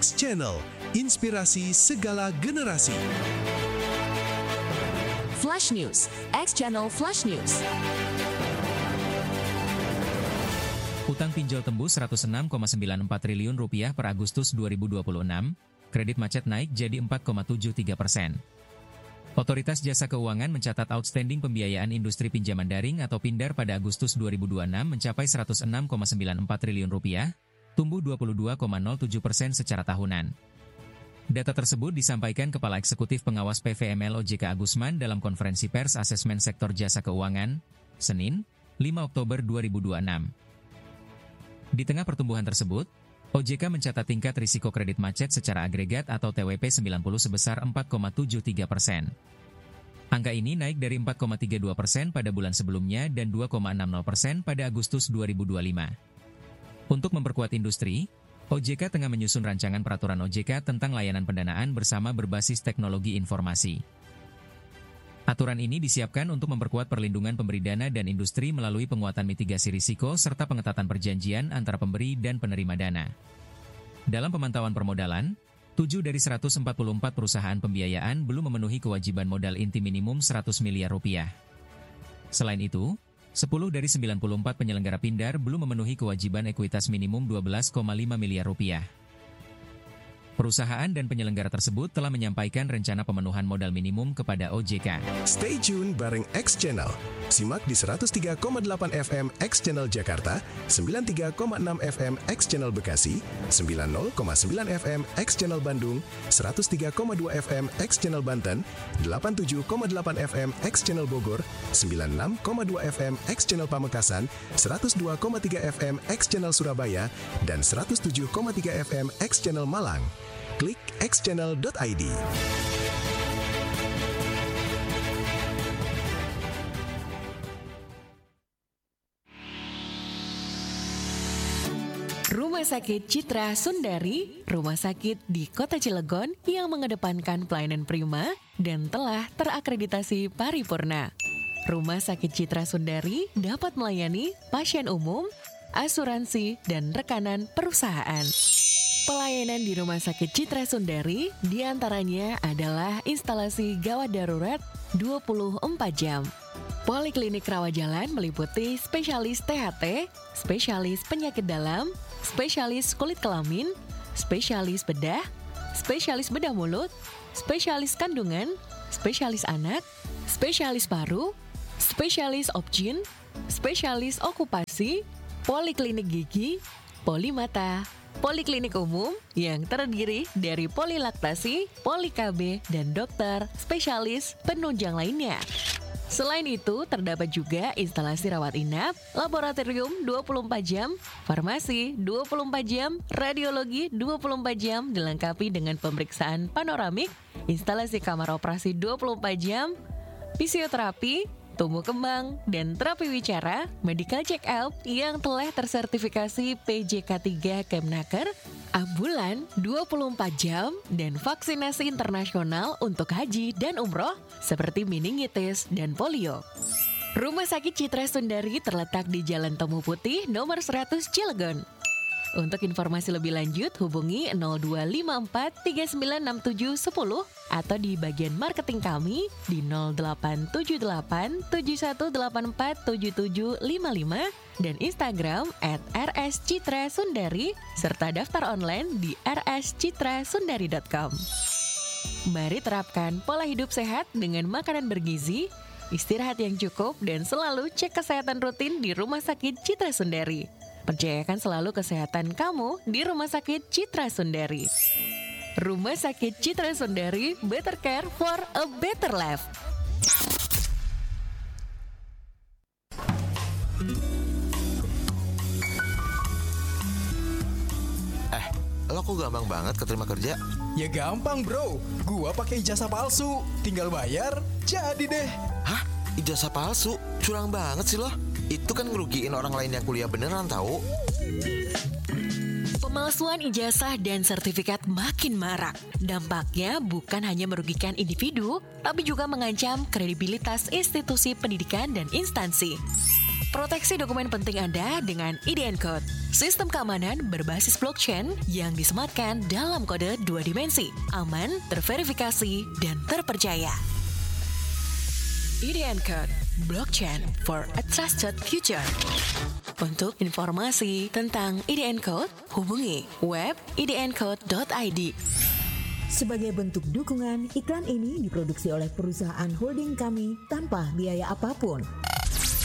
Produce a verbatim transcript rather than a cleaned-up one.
X Channel, inspirasi segala generasi. Flash News, X Channel Flash News. Utang pinjol tembus seratus enam koma sembilan empat triliun rupiah per Agustus dua ribu dua puluh enam, kredit macet naik jadi empat koma tujuh tiga persen. Otoritas Jasa Keuangan mencatat outstanding pembiayaan industri pinjaman daring atau Pindar pada Agustus dua ribu dua puluh enam mencapai seratus enam koma sembilan empat triliun rupiah, tumbuh dua puluh dua koma nol tujuh persen secara tahunan. Data tersebut disampaikan Kepala Eksekutif Pengawas P V M L O J K Agusman dalam konferensi pers asesmen sektor jasa keuangan, Senin, lima Oktober dua ribu dua puluh enam. Di tengah pertumbuhan tersebut, O J K mencatat tingkat risiko kredit macet secara agregat atau T W P sembilan puluh sebesar empat koma tujuh tiga persen. Angka ini naik dari empat koma tiga dua persen pada bulan sebelumnya dan dua koma enam nol persen pada Agustus dua ribu dua puluh lima. Untuk memperkuat industri, O J K tengah menyusun rancangan peraturan O J K tentang layanan pendanaan bersama berbasis teknologi informasi. Aturan ini disiapkan untuk memperkuat perlindungan pemberi dana dan industri melalui penguatan mitigasi risiko serta pengetatan perjanjian antara pemberi dan penerima dana. Dalam pemantauan permodalan, tujuh dari seratus empat puluh empat perusahaan pembiayaan belum memenuhi kewajiban modal inti minimum seratus miliar rupiah. Selain itu, sepuluh dari sembilan puluh empat penyelenggara Pindar belum memenuhi kewajiban ekuitas minimum dua belas koma lima miliar rupiah. Perusahaan dan penyelenggara tersebut telah menyampaikan rencana pemenuhan modal minimum kepada O J K. Stay tune bareng X Channel. Simak di seratus tiga koma delapan F M X Channel Jakarta, sembilan puluh tiga koma enam F M X Channel Bekasi, sembilan puluh koma sembilan F M X Channel Bandung, seratus tiga koma dua F M X Channel Banten, delapan puluh tujuh koma delapan F M X Channel Bogor, sembilan puluh enam koma dua F M X Channel Pamekasan, seratus dua koma tiga F M X Channel Surabaya, dan seratus tujuh koma tiga F M X Channel Malang. Klik x channel dot i d. Rumah Sakit Citra Sundari, rumah sakit di Kota Cilegon yang mengedepankan pelayanan prima dan telah terakreditasi paripurna. Rumah Sakit Citra Sundari dapat melayani pasien umum, asuransi, dan rekanan perusahaan. Pelayanan di Rumah Sakit Citra Sundari diantaranya adalah instalasi gawat darurat dua puluh empat jam. Poliklinik rawat jalan meliputi spesialis T H T, spesialis penyakit dalam, spesialis kulit kelamin, spesialis bedah, spesialis bedah mulut, spesialis kandungan, spesialis anak, spesialis paru, spesialis obgyn, spesialis okupasi, poliklinik gigi, polimata, poliklinik umum yang terdiri dari polilaktasi, poli-K B, dan dokter spesialis penunjang lainnya. Selain itu, terdapat juga instalasi rawat inap, laboratorium dua puluh empat jam, farmasi dua puluh empat jam, radiologi dua puluh empat jam dilengkapi dengan pemeriksaan panoramik, instalasi kamar operasi dua puluh empat jam, fisioterapi, tumbuh kembang, dan terapi wicara, medical check-up yang telah tersertifikasi P J K tiga Kemnaker, ambulan dua puluh empat jam, dan vaksinasi internasional untuk haji dan umroh seperti meningitis dan polio. Rumah Sakit Citra Sundari terletak di Jalan Temu Putih nomor seratus Cilegon. Untuk informasi lebih lanjut hubungi nol dua lima empat tiga sembilan enam tujuh satu nol atau di bagian marketing kami di nol delapan tujuh delapan tujuh satu delapan empat tujuh tujuh lima lima dan Instagram at r s citra sundari serta daftar online di r s citra sundari dot com. Mari terapkan pola hidup sehat dengan makanan bergizi, istirahat yang cukup, dan selalu cek kesehatan rutin di Rumah Sakit Citra Sundari. Percayakan selalu kesehatan kamu di Rumah Sakit Citra Sundari. Rumah Sakit Citra Sundari, better care for a better life. Eh, lo kok gampang banget keterima kerja? Ya gampang bro, gua pakai ijazah palsu, tinggal bayar, jadi deh. Hah? Ijazah palsu? Curang banget sih lo. Itu kan ngerugiin orang lain yang kuliah beneran tahu. Pemalsuan ijazah dan sertifikat makin marak. Dampaknya bukan hanya merugikan individu, tapi juga mengancam kredibilitas institusi pendidikan dan instansi. Proteksi dokumen penting Anda dengan I D N-Code, sistem keamanan berbasis blockchain yang disematkan dalam kode dua dimensi, aman, terverifikasi, dan terpercaya. I D N-Code, blockchain for a trusted future. Untuk informasi tentang I D N-Code, hubungi web i d n code dot i d. Sebagai bentuk dukungan, iklan ini diproduksi oleh perusahaan holding kami tanpa biaya apapun.